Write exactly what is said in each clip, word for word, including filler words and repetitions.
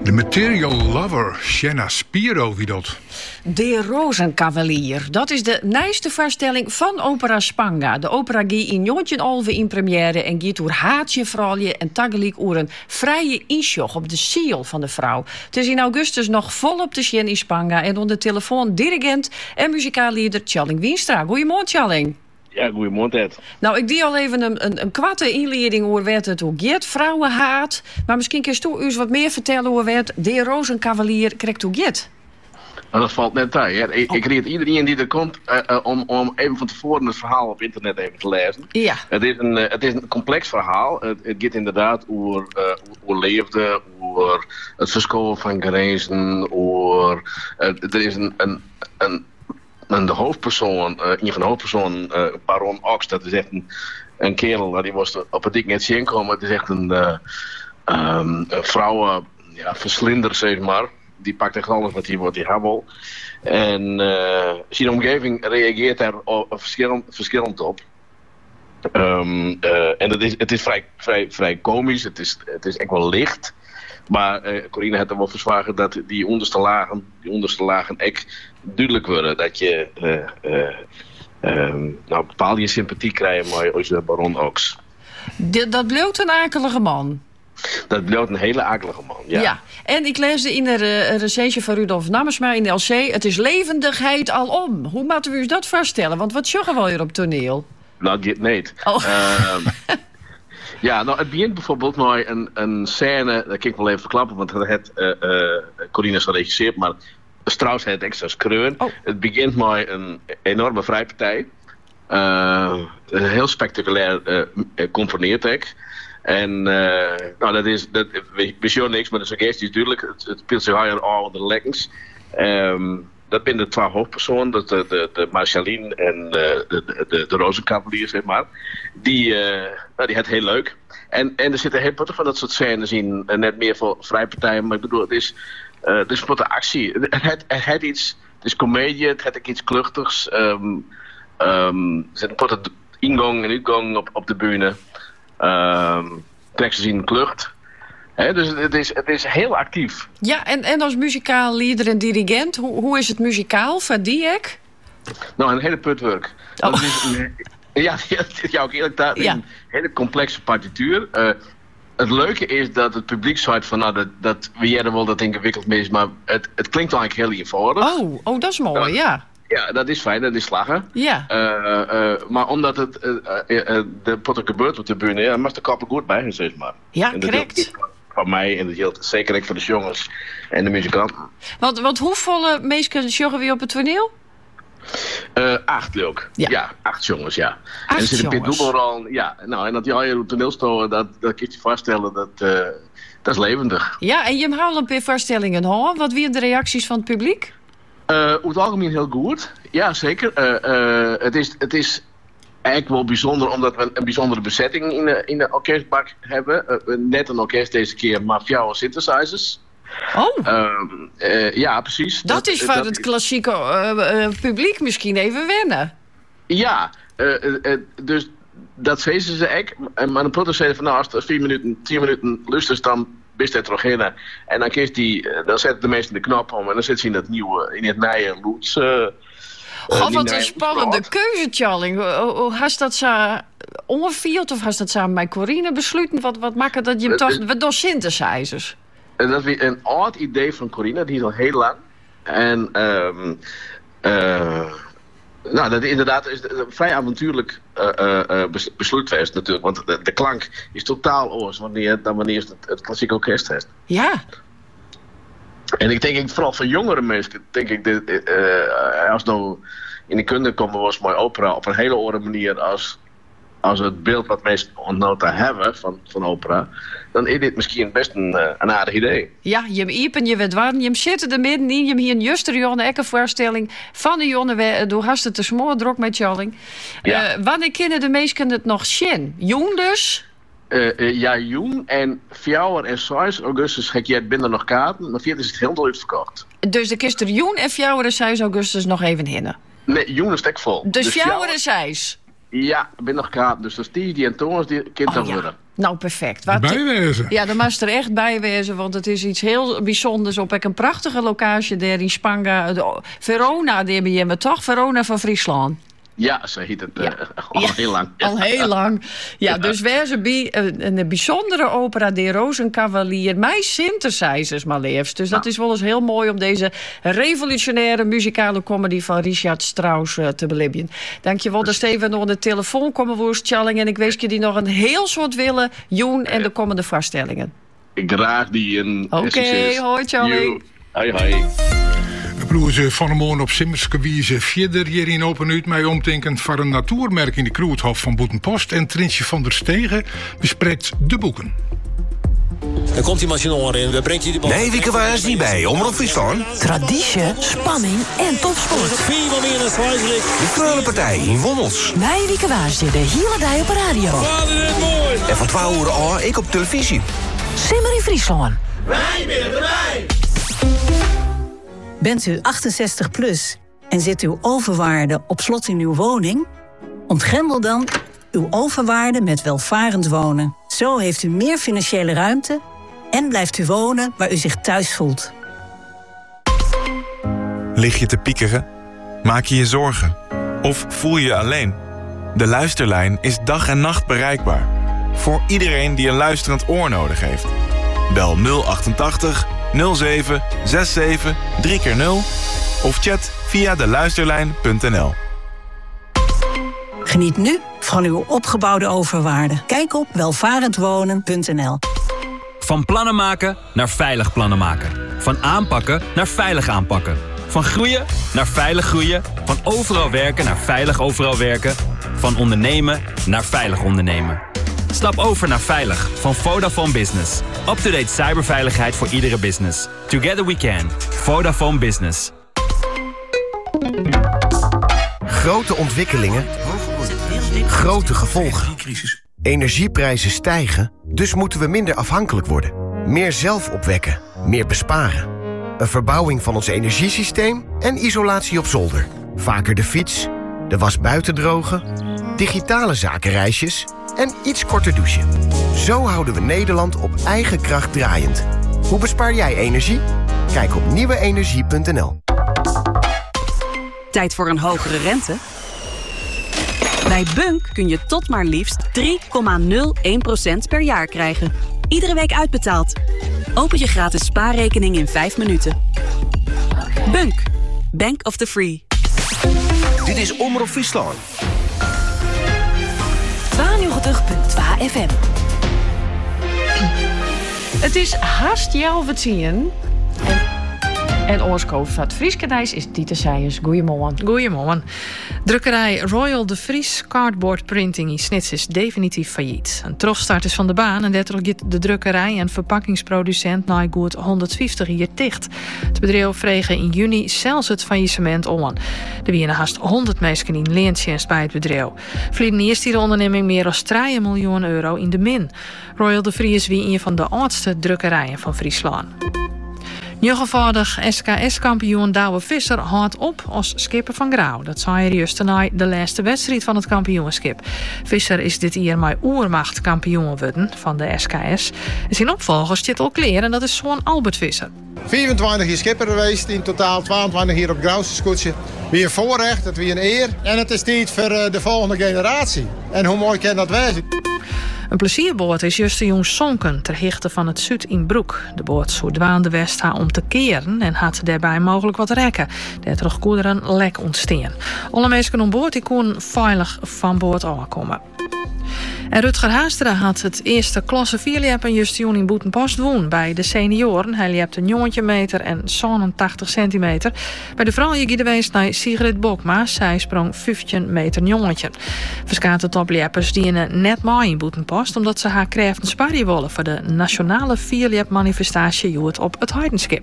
De Material Lover, Shanna Spiro, wie dat? De Rozenkavalier. Dat is de nijste voorstelling van Opera Spanga. De opera gaat in Jontjen Olve in première en gaat door haatje, vrouwje en tegelijk oer een vrije insjoch op de ziel van de vrouw. Het is in augustus nog volop te zien in Spanga en onder de telefoon dirigent en muzikaalleider Tjalling Wienstra. Goedemorgen, Tjalling. Ja, goedemorgen, Ed. Nou, ik die al even een, een, een kwatte inleiding over werd het hoe get vrouwenhaat. Maar misschien kun je eens wat meer vertellen hoe werd de Rozenkavalier krijgt hoe get. Nou, dat valt net uit. Hè. Ik, oh. ik reed iedereen die er komt uh, uh, om, om even van tevoren het verhaal op internet even te lezen. Ja. Het is een, uh, het is een complex verhaal. Het, het gaat inderdaad over uh, hoe leefde, over het verschil van grenzen, over uh, er is een, een, een En de hoofdpersoon, uh, een van de hoofdpersonen, uh, Baron Ox, dat is echt een, een kerel, die was op het dik net zien komen. Het is echt een, uh, um, een vrouwen, ja, verslinder, zeg maar. Die pakt echt alles wat hij wat hij wil. En uh, zijn omgeving reageert daar verschillend, verschillend op. Um, uh, en het is, het is vrij, vrij, vrij komisch, het is, het is echt wel licht. Maar uh, Corine had er wel verzwagen dat die onderste lagen, die onderste lagen echt duidelijk worden. Dat je uh, uh, um, nou, bepaal je sympathie krijgt met onze Baron Ox. De, dat bleef een akelige man. Dat bleef een hele akelige man, ja. ja. En ik leesde in de uh, recensie van Rudolf Nammersma in de L C... het is levendigheid alom. Hoe moeten we ons dat voorstellen? Want wat joggen we hier op toneel? Nou, dit niet. Oh. Uh, Ja, nou, het begint bijvoorbeeld met een, een scène, dat kan ik wel even verklappen, want het heeft uh, uh, Corine is geregisseerd, maar Strauss heeft extra skreun. Oh. Het begint met een enorme vrijpartij. Uh, heel spectaculair uh, componeerd ik. En uh, nou, dat is, dat, we, we zien niks, maar de suggestie is duidelijk. Het, het speelt zich higher all de leggings. Um, Dat zijn de twee hoofdpersonen, de, de, de, de Marceline en uh, de, de, de Rozenkavalier, zeg maar. Die, uh, nou, die het heel leuk. En, en er zitten heel veel van dat soort scènes in. Uh, net meer voor vrijpartijen, maar ik bedoel, het is, uh, het is wat de actie. Het, het, het, het, iets, het is comedie, het heeft iets kluchtigs. Um, um, er zit een pot ingang en uitgang op, op de bühne. Um, trek ze zien klucht. He, dus het is, het is heel actief. Ja, en, en als muzikaal leider en dirigent, hoe, hoe is het muzikaal van die ek? Nou, een hele putwerk. Oh. Dat is een, ja, ja, ook eerlijk, dat is ja. een hele complexe partituur. Uh, het leuke is dat het publiek zegt van, nou, dat, dat we jaren wel dat ingewikkeld is, maar het, het klinkt eigenlijk heel eenvoudig. Oh, oh, dat is mooi, nou, ja. Ja, dat is fijn, dat is slagen. Ja. Uh, uh, maar omdat het uh, uh, uh, de pot gebeurt op de bühne, ja, mag de kappen goed bij, zeg maar. Ja, correct. Van mij en dat geldt zeker ook voor de jongens en de muzikanten. Want, want hoeveel mensen joggen we op het toneel? Uh, acht leuk. Ja. ja, acht jongens, ja. Acht en er zit een jongens. al, ja. Nou, en dat die al je op toneel storen, dat, dat kun je je voorstellen, dat, uh, dat is levendig. Ja, en je hebt al een paar voorstellingen, hoor. Wat waren de reacties van het publiek? Uh, over het algemeen heel goed. Ja, zeker. Uh, uh, het is... Het is eigenlijk wel bijzonder, omdat we een bijzondere bezetting in de, in de orkestbak hebben. Uh, net een orkest deze keer, maar vier synthesizers. Oh. Uh, uh, ja, precies. Dat, dat is voor dat het klassieke uh, uh, publiek misschien even wennen. Ja, uh, uh, uh, dus dat zeiden ze echt. Maar de producer zei van, nou, als het vier minuten, tien minuten lust dan best het nog in. En dan, die, uh, dan zetten de mensen de knop om en dan zit ze in dat nieuwe, in het nieuwe loods. Uh, Oh, wat een spannende keuze, Tjalling. Hoe hast dat zo ongevierd of hast dat samen met Corine besloten? Wat, wat maakt dat je hem toch... Wat door synthesizers? Dat is een oud idee van Corine, die is al heel lang. En... Um, uh, nou, dat inderdaad is een vrij avontuurlijk uh, uh, besluit geweest natuurlijk. Want de, de klank is totaal anders wanneer, dan wanneer het, het klassieke orkest heeft. Ja. En ik denk, ik, vooral voor jongere mensen, denk ik, dit, uh, als nou in de kunde komen was mooi opera op een hele andere manier als, als het beeld wat mensen ontnoten hebben van, van opera, dan is dit misschien best een, uh, een aardig idee. Ja, je hebt iepen, je weet waar, je zit er middenin, je hebt hier een juster jonne ekke voorstelling van de jonne, door hast het te smoordrok met Tjalling. Ja. Uh, wanneer kennen de meesten het nog zien? Jong dus? Uh, uh, ja, jong en vier en zes augustus ga je binnen nog kaarten, maar vier is het helemaal uitverkocht. Dus de kist er jong en vier en zes augustus nog even hinnen? Nee, jong is het vol. Dus, dus vier en zes? Ja, binnen nog kaarten. Dus dat is die, die en Thomas, die kind oh, dan ja. worden. Nou, perfect. Wat, bijwezen. Ja, daar mag er echt bij wezen, want het is iets heel bijzonders. Op een prachtige locatie daar in Spanga. De, Verona, daar ben je me toch? Verona van Friesland. Ja, zo heet het uh, ja. al ja. heel lang. Al heel lang. Ja, ja. Dus wij zijn bij een, een bijzondere opera, De Rozenkavalier. Mij synthesizers maar liefst. Dus dat nou. is wel eens heel mooi om deze revolutionaire muzikale comedy van Richard Strauss uh, te beleven. Dankjewel dat Steven nog aan de telefoon komen woest, Challing. En ik wens je die nog een heel soort willen, Joen en de komende vaststellingen. Graag die een. Oké, okay, hoi Challing. Hoi, hoi. De ploegen van de morgen op Simmerske wijze verder hierin open uit mij omdenken voor een natuurmerk in de Kroethof van Boetenpost. En Trintje van der Stegen bespreekt de boeken. Dan komt die machine in. We brengt je de bal. Nee, Wieke waar is niet bij. Omroep Friesland. Traditie, spanning en topsport. De Krullenpartij in Wommels. Nee, Wieke waar is de hele dag op de radio. En van twaalf uur al ik op televisie. Simmer in Friesland. Wij willen erbij. Bent u achtenzestig plus en zit uw overwaarde op slot in uw woning? Ontgrendel dan uw overwaarde met welvarend wonen. Zo heeft u meer financiële ruimte en blijft u wonen waar u zich thuis voelt. Lig je te piekeren? Maak je je zorgen? Of voel je je alleen? De Luisterlijn is dag en nacht bereikbaar. Voor iedereen die een luisterend oor nodig heeft. Bel nul achtentachtig nul zeven zevenenzestig drie keer nul of chat via de luisterlijn punt n l. Geniet nu van uw opgebouwde overwaarde. Kijk op welvarendwonen punt n l. Van plannen maken naar veilig plannen maken. Van aanpakken naar veilig aanpakken. Van groeien naar veilig groeien. Van overal werken naar veilig overal werken. Van ondernemen naar veilig ondernemen. Stap over naar Veilig van Vodafone Business. Up-to-date cyberveiligheid voor iedere business. Together we can. Vodafone Business. Grote ontwikkelingen. Grote gevolgen. Energieprijzen stijgen, dus moeten we minder afhankelijk worden. Meer zelf opwekken, meer besparen. Een verbouwing van ons energiesysteem en isolatie op zolder. Vaker de fiets, de was buiten drogen, digitale zakenreisjes en iets korter douchen. Zo houden we Nederland op eigen kracht draaiend. Hoe bespaar jij energie? Kijk op nieuwe energie punt n l. Tijd voor een hogere rente? Bij Bunk kun je tot maar liefst drie komma nul één procent per jaar krijgen. Iedere week uitbetaald. Open je gratis spaarrekening in vijf minuten. Bunk. Bank of the Free. Dit is Omroep Friesland. tweeënnegentig komma twee F M. Het is haast half tien. En oorskoof van het Frieskenijs is Dieter Seijers. Goeiemorgen. Goeiemorgen. Drukkerij Royal de Vries Cardboard Printing in Snits is definitief failliet. Een terugstart is van de baan en daardoor gaat de drukkerij en verpakkingsproducent na goed honderdvijftig jaar dicht. Het bedrijf vregen in juni zelfs het faillissement aan. Er waren haast honderd mensen in leentjenst bij het bedrijf. Vliegen eerst die de onderneming meer dan drie miljoen euro in de min. Royal de Vries is wie een van de oudste drukkerijen van Friesland. Negenvoudig S K S-kampioen Douwe Visser houdt op als skipper van Grauw. Dat zei hij juist na de laatste wedstrijd van het kampioenschap. Visser is dit jaar met oermacht kampioen geworden van de S K S. En zijn opvolger zit al klaar en dat is zo'n Albert Visser. vierentwintig jaar skipper geweest, in totaal tweeëntwintig hier op Grauwse scootje. Wie een voorrecht, het wie een eer. En het is tijd voor de volgende generatie. En hoe mooi kan dat wezen? Een plezierboot is juist de jong zonken ter hichte van het Zuid in Broek. De boot zou dwaande west haar om te keren en had daarbij mogelijk wat rekken. Daardoor kon er een lek ontstaan. Alle mensen aan boord die konden veilig van boord aankomen. En Rutger Haastra had het eerste klasse vierlijp en juist in Boetenpost woon bij de senioren. Hij liep een negen meter en zevenentachtig centimeter. Bij de vrouwen ging geweest naar Sigrid Bokma. Zij sprong vijftien meter jongetje. Verskate topliepers die net mee in Boetenpost omdat ze haar krachten sparren willen voor de nationale vierlijp manifestatie op het Heidenskip.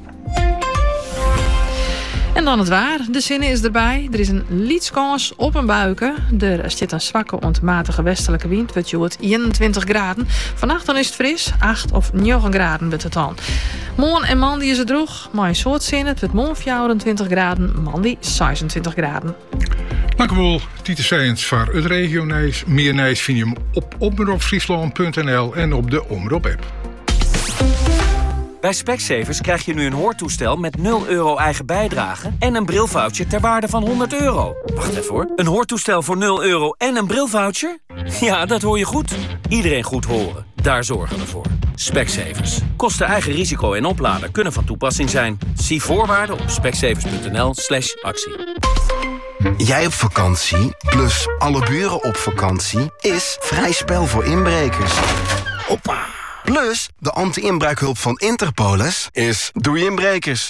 En dan het waar. De zinnen is erbij. Er is een liedskans op een buiken. Er zit een zwakke ontmatige westelijke wind. Het wordt eenentwintig graden. Vannacht dan is het fris. acht of negen graden wordt het dan. Morgen en maandag is het droog. Maar een soort zin. Het wordt morgen vierentwintig graden. Maandag zesentwintig graden. Dank u wel, Tieter Seijens voor het regionijs. Meer nieuws vind je hem op omroepfriesland punt n l en op de Omroep-app. Bij Specsavers krijg je nu een hoortoestel met nul euro eigen bijdrage en een brilvoucher ter waarde van honderd euro. Wacht even hoor. Een hoortoestel voor nul euro en een brilvoucher? Ja, dat hoor je goed. Iedereen goed horen. Daar zorgen we voor. Specsavers. Kosten eigen risico en oplader kunnen van toepassing zijn. Zie voorwaarden op specsavers punt n l slash actie. Jij op vakantie, plus alle buren op vakantie, is vrij spel voor inbrekers. Hoppa. Plus, de anti-inbraakhulp van Interpolis is doei inbrekers.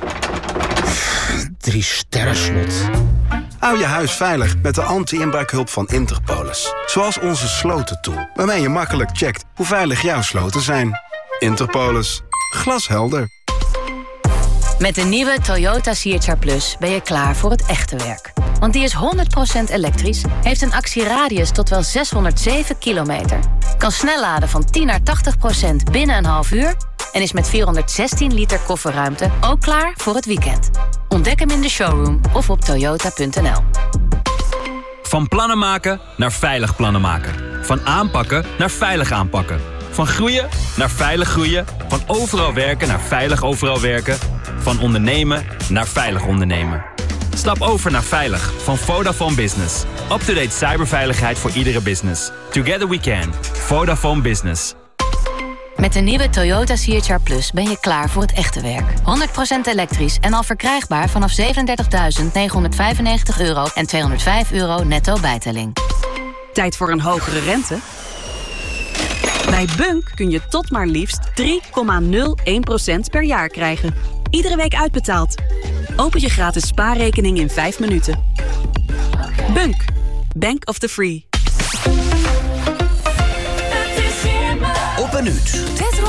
Drie sterren slot. Hou je huis veilig met de anti-inbraakhulp van Interpolis. Zoals onze slotentool, waarmee je makkelijk checkt hoe veilig jouw sloten zijn. Interpolis. Glashelder. Met de nieuwe Toyota C H R Plus ben je klaar voor het echte werk. Want die is honderd procent elektrisch, heeft een actieradius tot wel zeshonderdzeven kilometer... kan snel laden van tien naar tachtig procent binnen een half uur... en is met vierhonderdzestien liter kofferruimte ook klaar voor het weekend. Ontdek hem in de showroom of op toyota punt n l. Van plannen maken naar veilig plannen maken. Van aanpakken naar veilig aanpakken. Van groeien naar veilig groeien. Van overal werken naar veilig overal werken. Van ondernemen naar veilig ondernemen. Stap over naar Veilig van Vodafone Business. Up-to-date cyberveiligheid voor iedere business. Together we can. Vodafone Business. Met de nieuwe Toyota C H R Plus ben je klaar voor het echte werk. honderd procent elektrisch en al verkrijgbaar vanaf zevenendertigduizend negenhonderdvijfennegentig euro en tweehonderdvijf euro netto bijtelling. Tijd voor een hogere rente? Bij Bunk kun je tot maar liefst drie komma nul één procent per jaar krijgen. Iedere week uitbetaald. Open je gratis spaarrekening in vijf minuten. Bunk. Bank of the Free. Op een uur.